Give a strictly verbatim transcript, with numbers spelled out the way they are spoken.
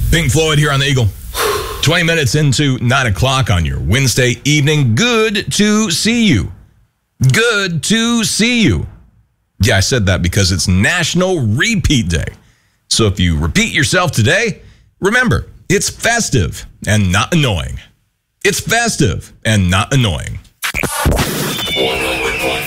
Pink Floyd here on the Eagle. twenty minutes into nine o'clock on your Wednesday evening. Good to see you. Good to see you. Yeah, I said that because it's National Repeat Day. So if you repeat yourself today, remember, it's festive and not annoying. It's festive and not annoying.